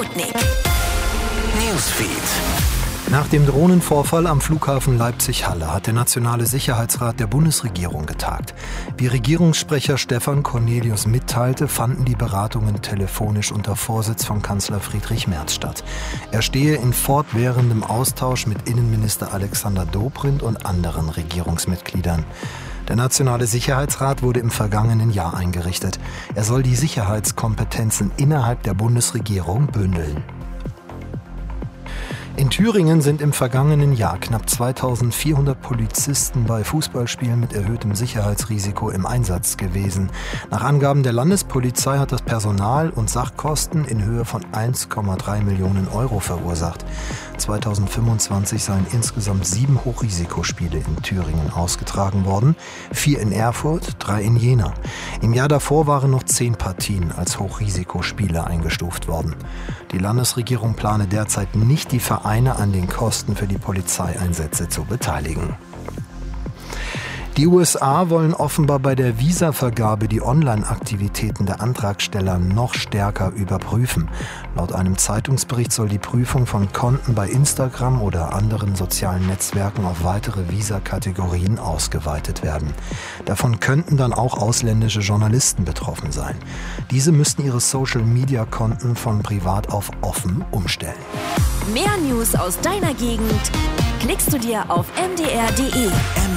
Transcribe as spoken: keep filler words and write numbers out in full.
Sputnik Newsfeed. Nach dem Drohnenvorfall am Flughafen Leipzig-Halle hat der Nationale Sicherheitsrat der Bundesregierung getagt. Wie Regierungssprecher Stefan Cornelius mitteilte, fanden die Beratungen telefonisch unter Vorsitz von Kanzler Friedrich Merz statt. Er stehe in fortwährendem Austausch mit Innenminister Alexander Dobrindt und anderen Regierungsmitgliedern. Der Nationale Sicherheitsrat wurde im vergangenen Jahr eingerichtet. Er soll die Sicherheitskompetenzen innerhalb der Bundesregierung bündeln. In Thüringen sind im vergangenen Jahr knapp zweitausendvierhundert Polizisten bei Fußballspielen mit erhöhtem Sicherheitsrisiko im Einsatz gewesen. Nach Angaben der Landespolizei hat das Personal und Sachkosten in Höhe von eins Komma drei Millionen Euro verursacht. zweitausendfünfundzwanzig seien insgesamt sieben Hochrisikospiele in Thüringen ausgetragen worden, vier in Erfurt, drei in Jena. Im Jahr davor waren noch zehn Partien als Hochrisikospiele eingestuft worden. Die Landesregierung plane derzeit nicht, die Vereine an den Kosten für die Polizeieinsätze zu beteiligen. Die U S A wollen offenbar bei der Visavergabe die Online-Aktivitäten der Antragsteller noch stärker überprüfen. Laut einem Zeitungsbericht soll die Prüfung von Konten bei Instagram oder anderen sozialen Netzwerken auf weitere Visa-Kategorien ausgeweitet werden. Davon könnten dann auch ausländische Journalisten betroffen sein. Diese müssten ihre Social-Media-Konten von privat auf offen umstellen. Mehr News aus deiner Gegend klickst du dir auf m d r punkt d e.